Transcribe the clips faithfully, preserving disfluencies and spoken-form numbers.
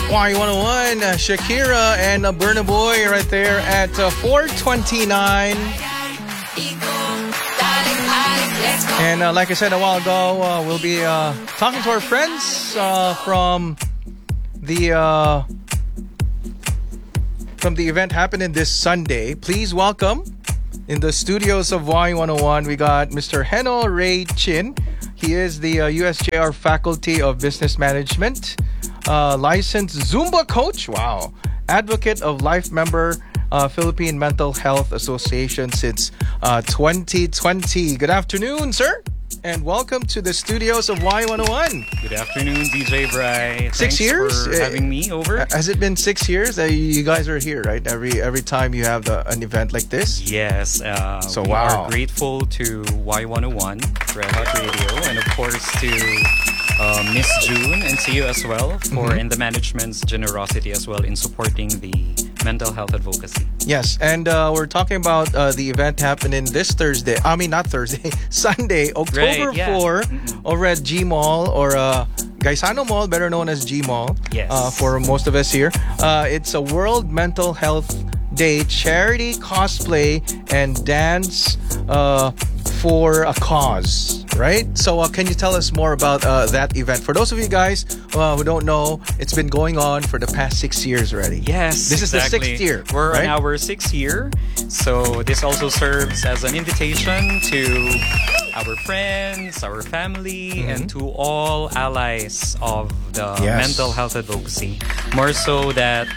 Y one oh one, uh, Shakira and uh, Burna Boy right there at uh, four twenty-nine. And uh, like I said a while ago, uh, we'll be uh, talking to our friends uh, from the uh, from the event happening this Sunday. Please welcome in the studios of Y one oh one, we got Mister Heno Ray Chin. He is the uh, U S J R Faculty of Business Management, uh, licensed Zumba coach, wow, advocate of life member, uh, Philippine Mental Health Association since uh, twenty twenty. Good afternoon, sir, and welcome to the studios of Y one oh one. Good afternoon, D J Bry. Six Thanks years? for having me over. Has it been six years? Uh, you guys are here, right? Every every time you have the, an event like this? Yes. Uh, so, we wow. are grateful to Y one oh one, Red Hot Radio, and of course to uh, Miss June and to you as well for Mm-hmm. and the management's generosity as well in supporting the mental health advocacy. Yes, and uh, we're talking about uh, the event happening this Thursday. I mean, not Thursday, Sunday, October Right, yeah. fourth, Mm-mm. over at G Mall or uh, Gaisano Mall, better known as G Mall. Yes. Uh, for most of us here, uh, it's a World Mental Health Day charity cosplay and dance uh, for a cause, right? So uh, can you tell us more about uh, that event? For those of you guys uh, who don't know, it's been going on for the past six years already. Yes, This is the exactly. sixth year, We're right? on our sixth year. So this also serves as an invitation to our friends, our family, Mm-hmm. and to all allies of the Yes. mental health advocacy. More so that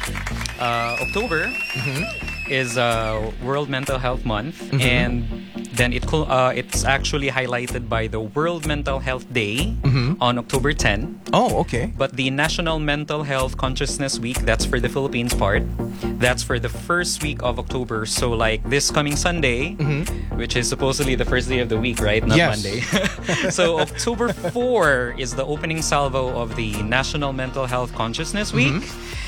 uh, October Mm-hmm. is uh, World Mental Health Month, and then it col- uh, it's actually highlighted by the World Mental Health Day Mm-hmm. on October tenth. Oh, okay. But the National Mental Health Consciousness Week, that's for the Philippines part. That's for the first week of October. So like this coming Sunday, which is supposedly the first day of the week, right? Not Yes. Monday. So October fourth is the opening salvo of the National Mental Health Consciousness Week.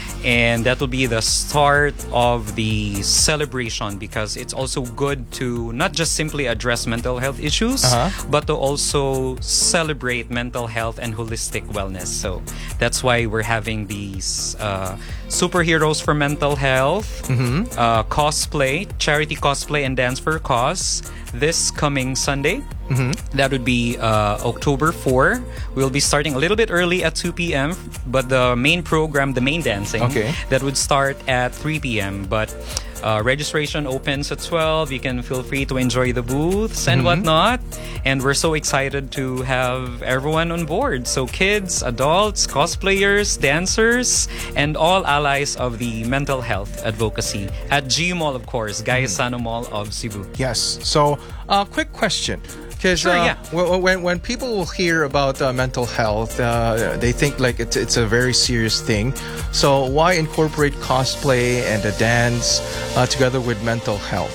And that will be the start of the celebration because it's also good to not just simply address mental health issues, Uh-huh. but to also celebrate mental health and holistic wellness. So that's why we're having these uh, superheroes for mental health, uh, cosplay, charity cosplay and dance for a cause this coming Sunday. That would be uh, October fourth. We'll be starting a little bit early at two p.m. But the main program, the main dancing, Okay. that would start at three p.m. But uh, registration opens at twelve. You can feel free to enjoy the booths and whatnot. And we're so excited to have everyone on board. So kids, adults, cosplayers, dancers, and all allies of the mental health advocacy at G Mall, of course, Gaisano Mall of Cebu. Yes. So, uh, quick question. Because Sure, uh, yeah. when, when when people will hear about uh, mental health, uh, they think like it's it's a very serious thing. So why incorporate cosplay and a dance uh, together with mental health?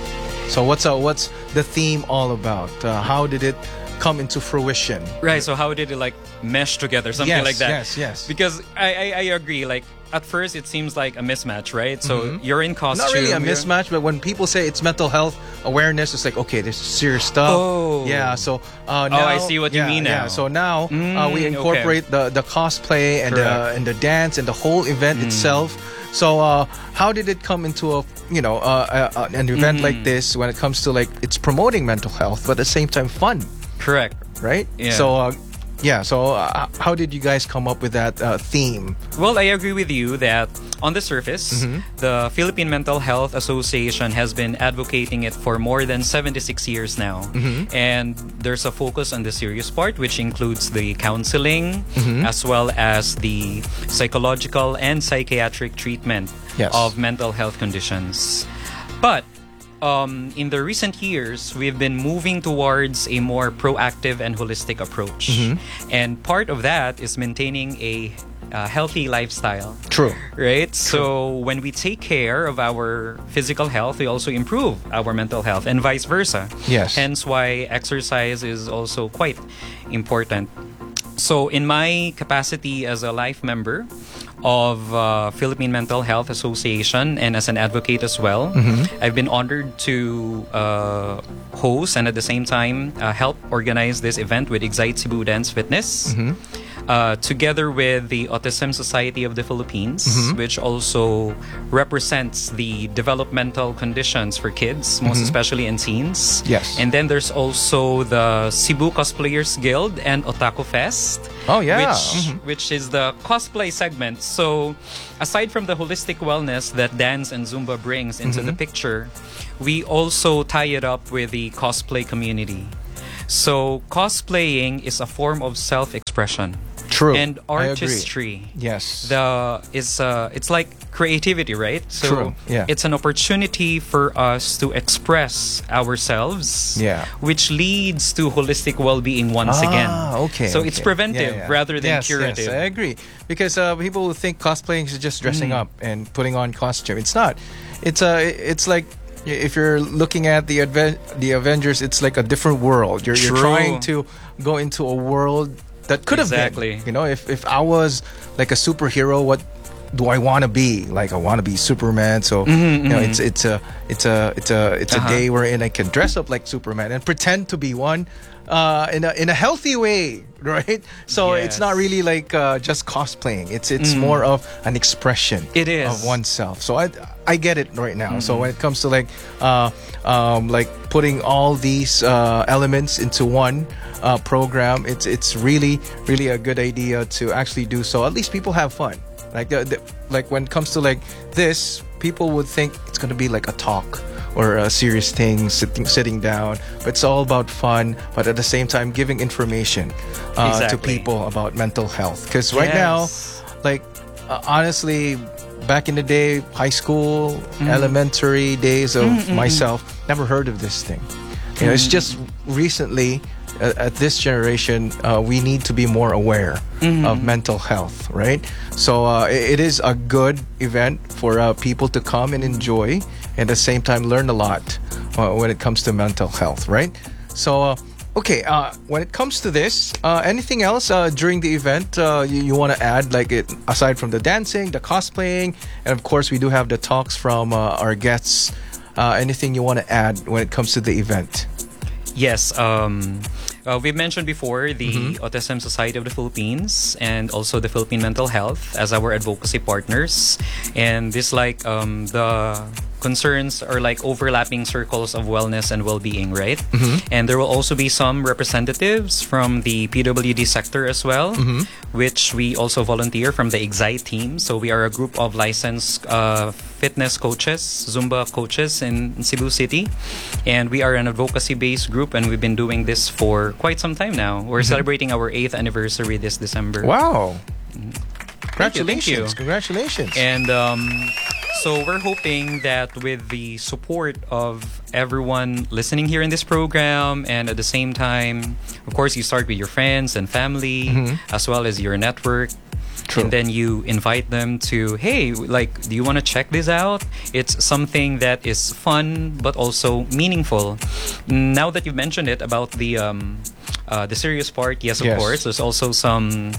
So what's uh, what's the theme all about? Uh, how did it come into fruition? Right, so how did it like mesh together, something Yes, like that? yes, yes. Because I, I, I agree, like at first it seems like a mismatch, right? So you're in costume. Not really a you're- mismatch, but when people say it's mental health awareness, it's like, okay, this is serious stuff. Oh. Yeah, so uh, Oh, now, I see what you yeah, mean Yeah, now. so now uh, we Mm, incorporate the, the cosplay and the, Correct. and the dance and the whole event itself. So uh, how did it come into a you know uh, uh, an event like this when it comes to like it's promoting mental health, but at the same time fun, Correct. right? Yeah. So uh, yeah, so uh, how did you guys come up with that uh, theme? Well, I agree with you that on the surface, Mm-hmm. the Philippine Mental Health Association has been advocating it for more than seventy-six years now. Mm-hmm. And there's a focus on the serious part, which includes the counseling Mm-hmm. as well as the psychological and psychiatric treatment Yes. of mental health conditions. But um, in the recent years, we've been moving towards a more proactive and holistic approach. Mm-hmm. And part of that is maintaining a uh, healthy lifestyle. True. Right? So when we take care of our physical health, we also improve our mental health and vice versa. Yes. Hence why exercise is also quite important. So in my capacity as a life member of uh, Philippine Mental Health Association and as an advocate as well, I've been honored to uh, host and at the same time uh, help organize this event with Excite Cebu Dance Fitness. uh, together with the Autism Society of the Philippines, Mm-hmm. which also represents the developmental conditions for kids, most especially in teens. Mm-hmm. Yes. And then there's also the Cebu Cosplayers Guild and Otaku Fest. Oh, yeah. Which, Mhm. which is the cosplay segment. So, aside from the holistic wellness that dance and Zumba brings into the picture, we also tie it up with the cosplay community. So, cosplaying is a form of self-expression. True. And I agree. artistry. Yes. The is uh, it's like creativity, right? So True, yeah. it's an opportunity for us to express ourselves. Yeah. Which leads to holistic well-being once again. Ah, okay. So okay. it's preventive Yeah, yeah. rather than yes, curative. Yes, I agree. Because uh, people will think cosplaying is just dressing Mm. up and putting on costume. It's not. It's uh, it's like if you're looking at the Adve- the Avengers, it's like a different world. You're, you're True. trying to go into a world that could have Exactly. been. You know, if if I was like a superhero, what do I want to be? Like I want to be Superman. So Mm-hmm, you know, it's it's a it's a it's a it's Uh-huh. a day wherein I can dress up like Superman and pretend to be one, uh, in a in a healthy way, right? So it's not Yes. really like uh, just cosplaying. It's it's more of an expression. It is. of oneself. So I I get it right now. So when it comes to like uh, um, like putting all these uh, elements into one uh, program, it's it's really really a good idea to actually do so. At least people have fun. Like the, the, like when it comes to like this, people would think it's gonna be like a talk or a serious thing, sitting sitting down. But it's all about fun, but at the same time giving information uh, to Exactly. people about mental health. Because right now, Yes. like uh, honestly, back in the day, high school, Mm. elementary days of myself, never heard of this thing. You know, it's Mm. just recently uh, at this generation, uh, we need to be more aware Mm-hmm. of mental health, right? So uh, it, it is a good event for uh, people to come and enjoy, and at the same time learn a lot uh, when it comes to mental health, right? So. Uh, Okay, uh, when it comes to this, uh, anything else uh, during the event uh, you, you want to add, like it, aside from the dancing, the cosplaying, and of course we do have the talks from uh, our guests. Uh, anything you want to add when it comes to the event? Yes, um, uh, we mentioned before the Mm-hmm. Autism Society of the Philippines and also the Philippine Mental Health as our advocacy partners. And this like um, the concerns are like overlapping circles of wellness and well-being, right? Mm-hmm. And there will also be some representatives from the P W D sector as well, Mm-hmm. which we also volunteer from the Excite team. So we are a group of licensed uh, fitness coaches, Zumba coaches in Cebu City. And we are an advocacy-based group, and we've been doing this for quite some time now. We're celebrating our eighth anniversary this December. Wow! Thank you, Congratulations! thank you. Congratulations! And um, so we're hoping that with the support of everyone listening here in this program, and at the same time, of course, you start with your friends and family, as well as your network. True. And then you invite them to, hey, like, do you want to check this out? It's something that is fun, but also meaningful. Now that you mentioned it about the um, uh, the serious part, yes, of Yes. course. There's also some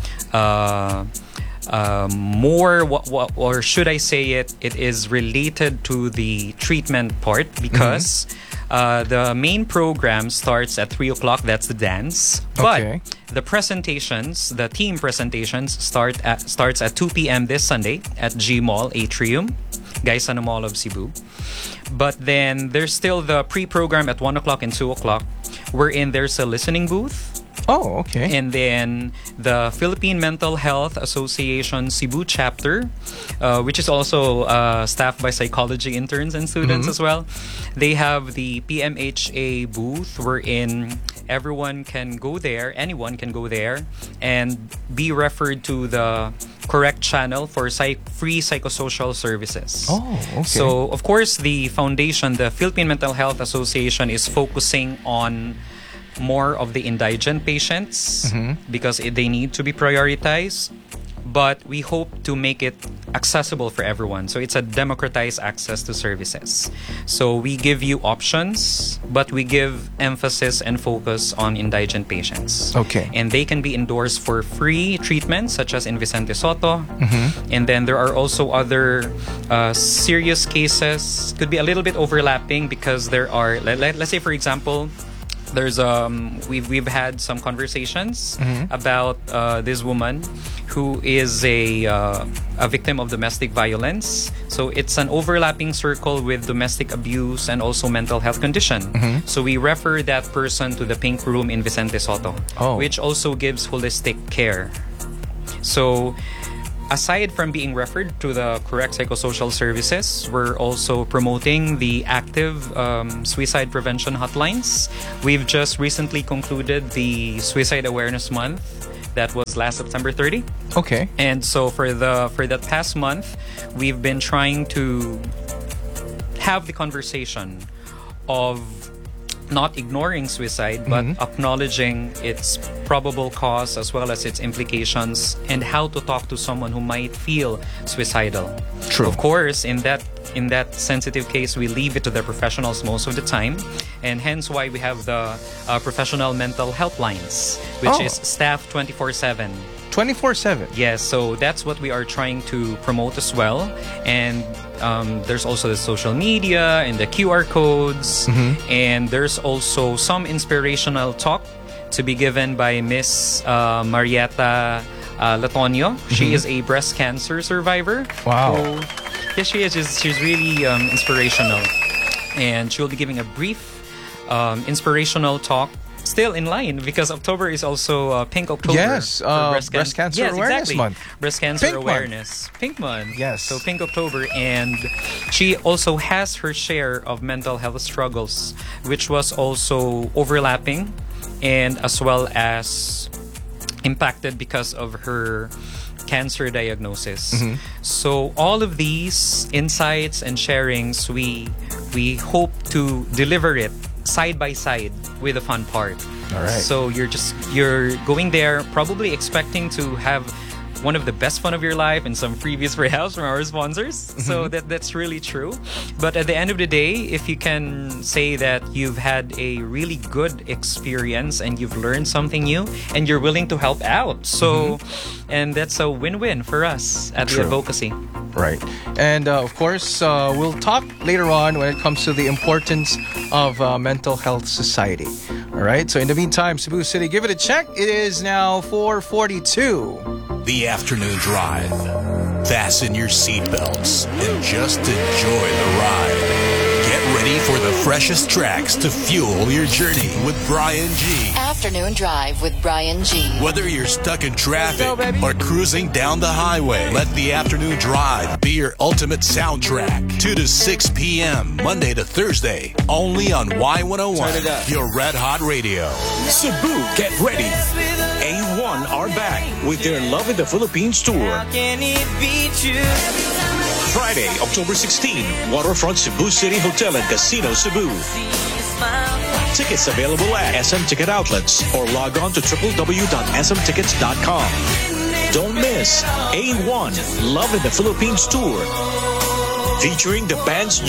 uh, uh, more, what, what, or should I say it? It is related to the treatment part because. Uh, the main program starts at three o'clock. That's the dance. But Okay. the presentations, the team presentations, start at starts at two p.m. this Sunday at G Mall Atrium, Gaisano Mall of Cebu. But then there's still the pre-program at one o'clock and two o'clock, wherein there's a listening booth. Oh, okay. And then the Philippine Mental Health Association Cebu chapter, uh, which is also uh, staffed by psychology interns and students as well. They have the P M H A booth wherein everyone can go there, anyone can go there, and be referred to the correct channel for psych- free psychosocial services. Oh, okay. So, of course, the foundation, the Philippine Mental Health Association, is focusing on more of the indigent patients because it, they need to be prioritized. But we hope to make it accessible for everyone. So it's a democratized access to services. So we give you options, but we give emphasis and focus on indigent patients. Okay. And they can be endorsed for free treatments, such as in Vicente Soto. And then there are also other uh, serious cases. Could be a little bit overlapping because there are, let, let, let's say, for example, there's um we've we've had some conversations Mm-hmm. about uh, this woman who is a uh, a victim of domestic violence. So it's an overlapping circle with domestic abuse and also mental health condition. Mm-hmm. So we refer that person to the Pink Room in Vicente Soto, Oh. which also gives holistic care. So aside from being referred to the correct psychosocial services, we're also promoting the active um, suicide prevention hotlines. We've just recently concluded the Suicide Awareness Month. That was last September thirtieth. Okay. And so for the for that past month, we've been trying to have the conversation of not ignoring suicide, but Mm-hmm. acknowledging its probable cause as well as its implications, and how to talk to someone who might feel suicidal. True. Of course, in that in that sensitive case, we leave it to the professionals most of the time, and hence why we have the uh, professional mental helplines, which Oh. is staffed twenty-four seven. twenty-four seven. Yes, so that's what we are trying to promote as well. And um, there's also the social media and the Q R codes. And there's also some inspirational talk to be given by Miss uh, Marietta uh, Latonio. She is a breast cancer survivor. Wow. So, yes, she is. She's, she's really um, inspirational. And she'll be giving a brief um, inspirational talk. Still in line because October is also uh, Pink October. Yes, for uh, breast, Breast can- Cancer yes, Awareness exactly. Month. Breast Cancer Pink month. Awareness. Pink Month. Yes. So Pink October. And she also has her share of mental health struggles, which was also overlapping and as well as impacted because of her cancer diagnosis. Mm-hmm. So all of these insights and sharings, we we hope to deliver it side by side with the fun part. All right. So you're just you're going there probably expecting to have one of the best fun of your life and some freebies perhaps from our sponsors. So that that's really true. But at the end of the day, if you can say that you've had a really good experience and you've learned something new and you're willing to help out. So and that's a win-win for us at True. the advocacy. Right. And uh, of course, uh, we'll talk later on when it comes to the importance of uh, mental health society. All right. So in the meantime, Cebu City, give it a check. It is now four forty-two. The afternoon drive. Fasten your seatbelts and just enjoy the ride. Get ready for the freshest tracks to fuel your journey with Brian G. Afternoon Drive with Brian G. Whether you're stuck in traffic or cruising down the highway, let the afternoon drive be your ultimate soundtrack. two to six p.m. Monday to Thursday, only on Y one oh one, Turn it up. your red hot radio. Cebu, get ready. A one are back with their Love in the Philippines tour. Friday, October sixteenth, Waterfront Cebu City Hotel and Casino Cebu. Tickets available at S M Ticket Outlets or log on to w w w dot s m tickets dot com. Don't miss A one Love in the Philippines tour, featuring the band's